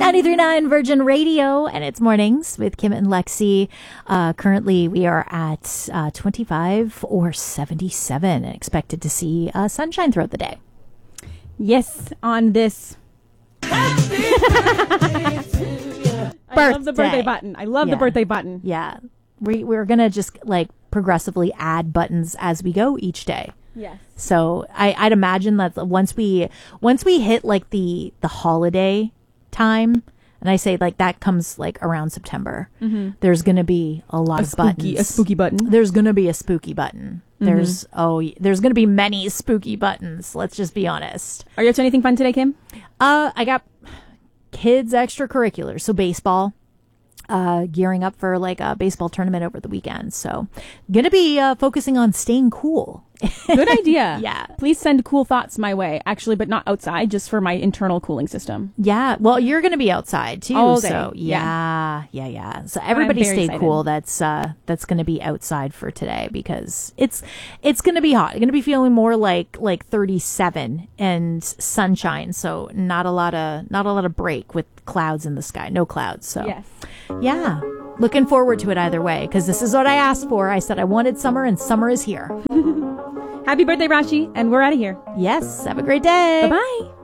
93.9 Virgin Radio, and it's mornings with Kim and Lexi. Currently, we are at 25 or 77 and expected to see sunshine throughout the day. Yes, on this. I love the birthday button. I love the birthday button. Yeah. We're going to just like progressively add buttons as we go each day. Yes. So I'd imagine that once we hit like the holiday time, and I say like that comes like around September, there's going to be a lot of buttons. A spooky button. There's going to be a spooky button. There's going to be many spooky buttons. Let's just be honest. Are you up to anything fun today, Kim? I got kids extracurriculars, so baseball. Gearing up for like a baseball tournament over the weekend. So going to be focusing on staying cool. Good idea. Yeah. Please send cool thoughts my way, actually, but not outside, just for my internal cooling system. Yeah. Well, you're going to be outside too. All day. So yeah. So everybody stay excited. cool. That's going to be outside for today because it's going to be hot. It's going to be feeling more like 37 and sunshine. So not a lot of break with clouds in the sky. No clouds. So yes. Yeah. Looking forward to it either way because this is what I asked for. I said I wanted summer and summer is here. Happy birthday, Rashi, and we're out of here. Yes. Have a great day. Bye-bye.